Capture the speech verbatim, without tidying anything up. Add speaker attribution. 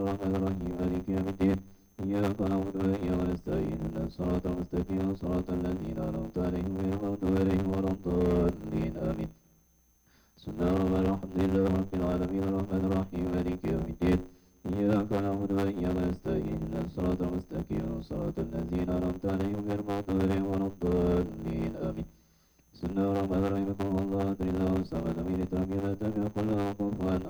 Speaker 1: الرحمن الرحيم مالك يوم الدين إياك نعبد وإياك نستعين اهدنا الصراط المستقيم صراط الذين أنعمت عليهم غير المغضوب عليهم ولا الضالين آمين. بسم الله الرحمن الرحيم الحمد لله رب العالمين الرحمن الرحيم مالك يوم الدين إياك نعبد وإياك نستعين اهدنا الصراط المستقيم صراط الذين أنعمت عليهم غير المغضوب عليهم ولا الضالين آمين. بسم الله الرحمن الرحيم قل هو الله أحد الله الصمد لم يلد ولم يولد ولم يكن له كفوا